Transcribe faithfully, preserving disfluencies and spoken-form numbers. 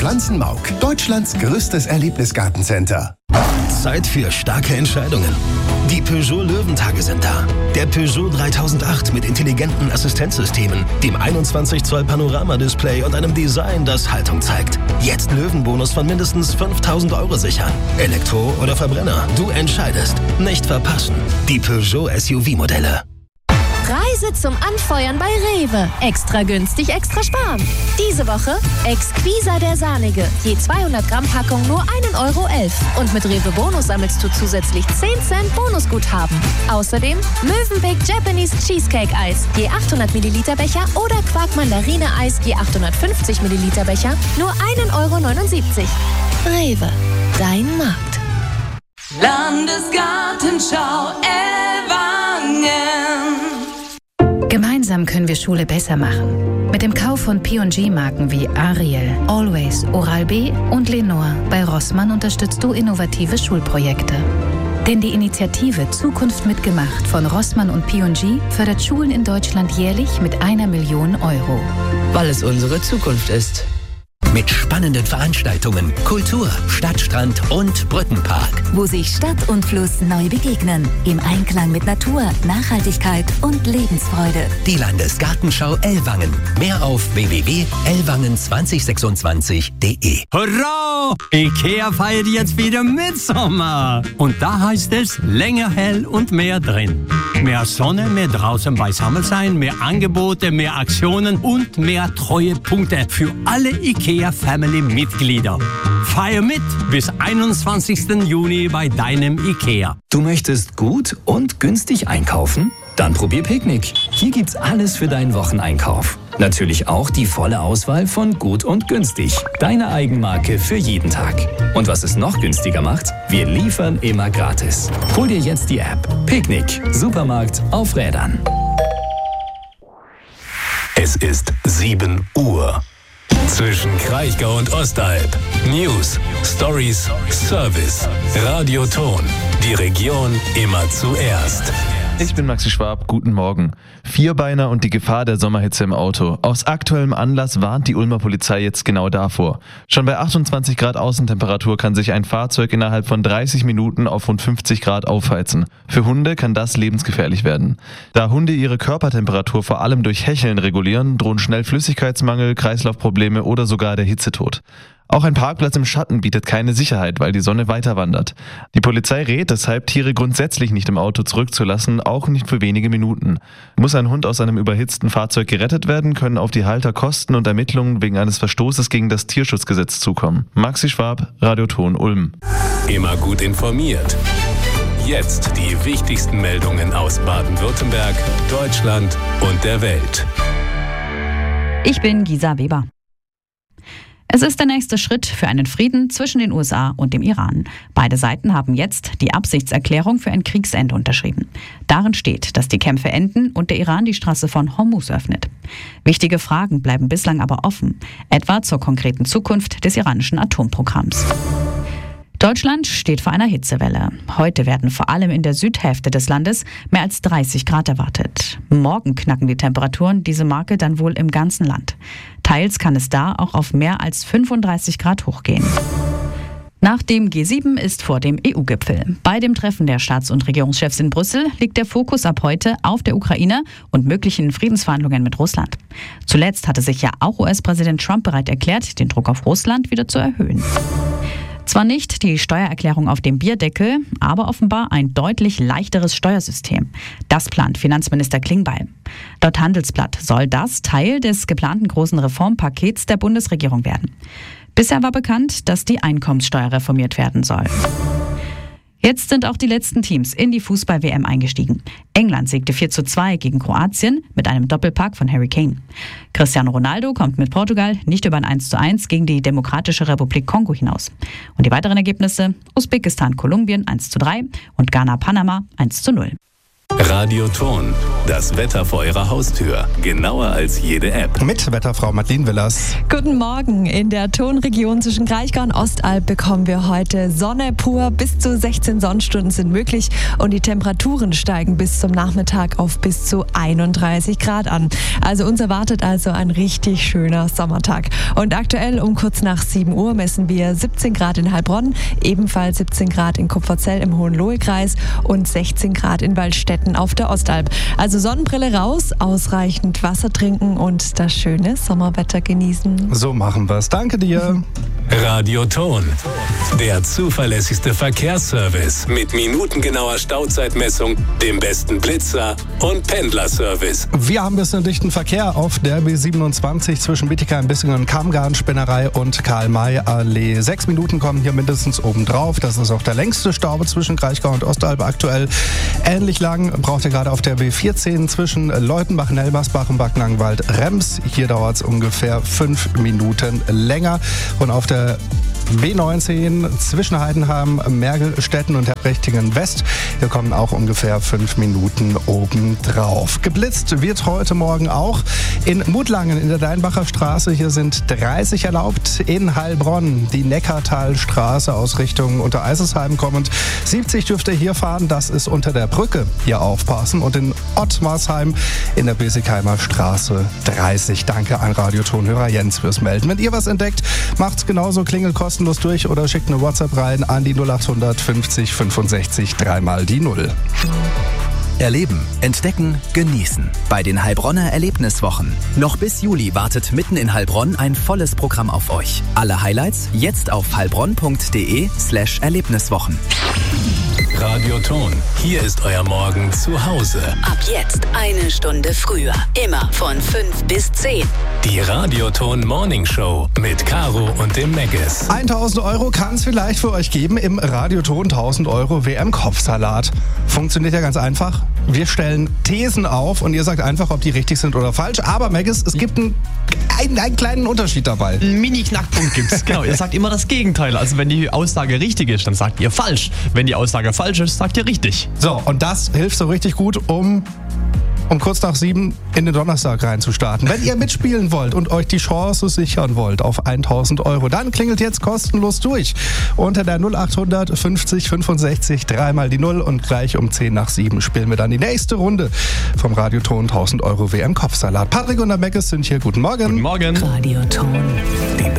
Pflanzenmauk, Deutschlands größtes Erlebnisgartencenter. Zeit für starke Entscheidungen. Die Peugeot Löwentage sind da. Der Peugeot dreitausendacht mit intelligenten Assistenzsystemen, dem einundzwanzig Zoll Panoramadisplay und einem Design, das Haltung zeigt. Jetzt Löwenbonus von mindestens fünftausend Euro sichern. Elektro oder Verbrenner, du entscheidest. Nicht verpassen. Die Peugeot S U V-Modelle. Preise zum Anfeuern bei Rewe. Extra günstig, extra sparen. Diese Woche Exquisa der Sahnige. Je zweihundert Gramm Packung nur ein Euro elf. Und mit Rewe Bonus sammelst du zusätzlich zehn Cent Bonusguthaben. Außerdem Mövenpick Japanese Cheesecake Eis. Je achthundert Milliliter Becher oder Quark Mandarine Eis. Je achthundertfünfzig Milliliter Becher. Nur ein Euro neunundsiebzig. Rewe. Dein Markt. Landesgartenschau Ellwangen. Gemeinsam können wir Schule besser machen. Mit dem Kauf von P und G-Marken wie Ariel, Always, Oral-B und Lenore bei Rossmann unterstützt du innovative Schulprojekte. Denn die Initiative Zukunft mitgemacht von Rossmann und P und G fördert Schulen in Deutschland jährlich mit einer Million Euro. Weil es unsere Zukunft ist. Mit spannenden Veranstaltungen, Kultur, Stadtstrand und Brückenpark. Wo sich Stadt und Fluss neu begegnen. Im Einklang mit Natur, Nachhaltigkeit und Lebensfreude. Die Landesgartenschau Ellwangen. Mehr auf w w w punkt ellwangen zwanzig sechsundzwanzig punkt de. Hurra! IKEA feiert jetzt wieder Mitsommer. Und da heißt es länger hell und mehr drin. Mehr Sonne, mehr draußen beisammen sein, mehr Angebote, mehr Aktionen und mehr Treuepunkte für alle IKEA-Family-Mitglieder. Feier mit bis einundzwanzigsten Juni bei deinem IKEA. Du möchtest gut und günstig einkaufen? Dann probier Picknick. Hier gibt's alles für deinen Wocheneinkauf. Natürlich auch die volle Auswahl von gut und günstig. Deine Eigenmarke für jeden Tag. Und was es noch günstiger macht, wir liefern immer gratis. Hol dir jetzt die App. Picknick. Supermarkt auf Rädern. Es ist sieben Uhr. Zwischen Kraichgau und Ostalb. News, Stories, Service. Radioton. Die Region immer zuerst. Ich bin Maxi Schwab, guten Morgen. Vierbeiner und die Gefahr der Sommerhitze im Auto. Aus aktuellem Anlass warnt die Ulmer Polizei jetzt genau davor. Schon bei achtundzwanzig Grad Außentemperatur kann sich ein Fahrzeug innerhalb von dreißig Minuten auf rund fünfzig Grad aufheizen. Für Hunde kann das lebensgefährlich werden. Da Hunde ihre Körpertemperatur vor allem durch Hecheln regulieren, drohen schnell Flüssigkeitsmangel, Kreislaufprobleme oder sogar der Hitzetod. Auch ein Parkplatz im Schatten bietet keine Sicherheit, weil die Sonne weiter wandert. Die Polizei rät deshalb, Tiere grundsätzlich nicht im Auto zurückzulassen, auch nicht für wenige Minuten. Muss ein Hund aus einem überhitzten Fahrzeug gerettet werden, können auf die Halter Kosten und Ermittlungen wegen eines Verstoßes gegen das Tierschutzgesetz zukommen. Maxi Schwab, Radioton Ulm. Immer gut informiert. Jetzt die wichtigsten Meldungen aus Baden-Württemberg, Deutschland und der Welt. Ich bin Gisa Weber. Es ist der nächste Schritt für einen Frieden zwischen den U S A und dem Iran. Beide Seiten haben jetzt die Absichtserklärung für ein Kriegsende unterschrieben. Darin steht, dass die Kämpfe enden und der Iran die Straße von Hormuz öffnet. Wichtige Fragen bleiben bislang aber offen, etwa zur konkreten Zukunft des iranischen Atomprogramms. Deutschland steht vor einer Hitzewelle. Heute werden vor allem in der Südhälfte des Landes mehr als dreißig Grad erwartet. Morgen knacken die Temperaturen diese Marke dann wohl im ganzen Land. Teils kann es da auch auf mehr als fünfunddreißig Grad hochgehen. Nach dem G sieben ist vor dem E U-Gipfel. Bei dem Treffen der Staats- und Regierungschefs in Brüssel liegt der Fokus ab heute auf der Ukraine und möglichen Friedensverhandlungen mit Russland. Zuletzt hatte sich ja auch U S-Präsident Trump bereit erklärt, den Druck auf Russland wieder zu erhöhen. Zwar nicht die Steuererklärung auf dem Bierdeckel, aber offenbar ein deutlich leichteres Steuersystem. Das plant Finanzminister Klingbeil. Laut Handelsblatt soll das Teil des geplanten großen Reformpakets der Bundesregierung werden. Bisher war bekannt, dass die Einkommenssteuer reformiert werden soll. Jetzt sind auch die letzten Teams in die Fußball-W M eingestiegen. England siegte vier zu zwei gegen Kroatien mit einem Doppelpack von Harry Kane. Cristiano Ronaldo kommt mit Portugal nicht über ein eins zu eins gegen die Demokratische Republik Kongo hinaus. Und die weiteren Ergebnisse: Usbekistan Kolumbien eins zu drei und Ghana Panama eins zu null. Radioton, das Wetter vor Ihrer Haustür. Genauer als jede App. Mit Wetterfrau Madeleine Willers. Guten Morgen. In der Tonregion zwischen Kraichgau und Ostalb bekommen wir heute Sonne pur. Bis zu sechzehn Sonnenstunden sind möglich und die Temperaturen steigen bis zum Nachmittag auf bis zu einunddreißig Grad an. Also uns erwartet also ein richtig schöner Sommertag. Und aktuell um kurz nach sieben Uhr messen wir siebzehn Grad in Heilbronn, ebenfalls siebzehn Grad in Kupferzell im Hohenlohe-Kreis und sechzehn Grad in Waldstätten auf der Ostalb. Also Sonnenbrille raus, ausreichend Wasser trinken und das schöne Sommerwetter genießen. So machen wir's. Danke dir. Radioton, der zuverlässigste Verkehrsservice mit minutengenauer Stauzeitmessung, dem besten Blitzer und Pendlerservice. Wir haben ein bisschen dichten Verkehr auf der B siebenundzwanzig zwischen Bietigheim, Bissingen, Kamgarn, Spinnerei und Karl-May-Allee. Sechs Minuten kommen hier mindestens obendrauf. Das ist auch der längste Stau zwischen Kraichgau und Ostalb aktuell. Ähnlich lang braucht ihr gerade auf der B vierzehn zwischen Leutenbach, Nelmersbach und Backnangwald, Rems. Hier dauert es ungefähr fünf Minuten länger. Und auf der B neunzehn zwischen Heidenheim, Mergelstetten und Herbrechtingen West. Hier kommen auch ungefähr fünf Minuten obendrauf. Geblitzt wird heute Morgen auch in Mutlangen in der Deinbacher Straße. Hier sind dreißig erlaubt. In Heilbronn die Neckartalstraße aus Richtung Untereisesheim kommend. siebzig dürft ihr hier fahren. Das ist unter der Brücke. Hier aufpassen. Und in Ottmarsheim in der Besigheimer Straße dreißig. Danke an Radiotonhörer Jens fürs Melden. Wenn ihr was entdeckt, macht's genauso. Klingel kostenlos durch oder schickt eine WhatsApp rein an die null acht fünfzig fünfundsechzig dreimal die Null. Erleben, entdecken, genießen. Bei den Heilbronner Erlebniswochen. Noch bis Juli wartet mitten in Heilbronn ein volles Programm auf euch. Alle Highlights jetzt auf heilbronn.de slash Erlebniswochen. Radioton, hier ist euer Morgen zu Hause. Ab jetzt eine Stunde früher. Immer von fünf bis zehn. Die Radioton Morning Show mit Caro und dem Meggis. tausend Euro kann es vielleicht für euch geben im Radioton. tausend Euro W M-Kopfsalat. Funktioniert ja ganz einfach. Wir stellen Thesen auf und ihr sagt einfach, ob die richtig sind oder falsch. Aber Meggis, es gibt einen, einen, einen kleinen Unterschied dabei. Ein Mini-Knackpunkt gibt's. Genau, ihr sagt immer das Gegenteil. Also wenn die Aussage richtig ist, dann sagt ihr falsch. Wenn die Aussage falsch ist, sagt ihr richtig. So, und das hilft so richtig gut, um... um kurz nach sieben in den Donnerstag reinzustarten. Wenn ihr mitspielen wollt und euch die Chance sichern wollt auf tausend Euro, dann klingelt jetzt kostenlos durch. Unter der null acht fünfzig fünfundsechzig dreimal die Null und gleich um zehn nach sieben spielen wir dann die nächste Runde vom Radioton tausend Euro W M-Kopfsalat. Patrick und der Meggis sind hier. Guten Morgen. Guten Morgen. Radioton. Die